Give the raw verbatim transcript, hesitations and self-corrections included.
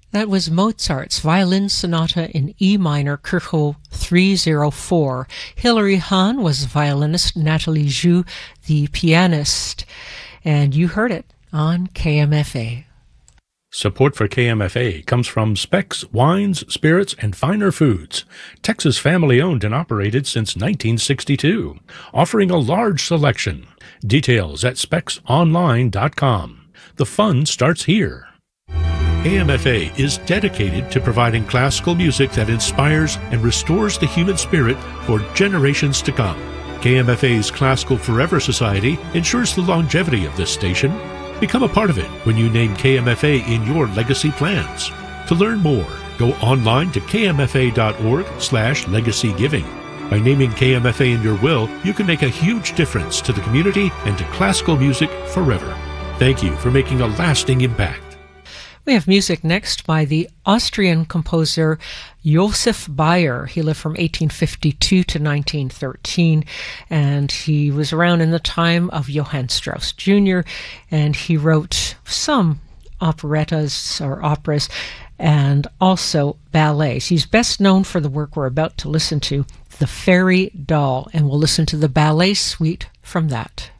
That was Mozart's Violin Sonata in E minor, Kirchhoff three oh four. Hilary Hahn was the violinist, Natalie Joux the pianist, and you heard it on K M F A. Support for K M F A comes from Specs Wines, Spirits, and Finer Foods, Texas family-owned and operated since nineteen sixty-two, offering a large selection. Details at specs online dot com. The fun starts here. K M F A is dedicated to providing classical music that inspires and restores the human spirit for generations to come. K M F A's Classical Forever Society ensures the longevity of this station. Become a part of it when you name K M F A in your legacy plans. To learn more, go online to k m f a dot org slash legacy giving. By naming K M F A in your will, you can make a huge difference to the community and to classical music forever. Thank you for making a lasting impact. We have music next by the Austrian composer Josef Bayer. He lived from eighteen fifty-two to nineteen thirteen, and he was around in the time of Johann Strauss Junior, and he wrote some operettas or operas and also ballets. He's best known for the work we're about to listen to, The Fairy Doll, and we'll listen to the ballet suite from that.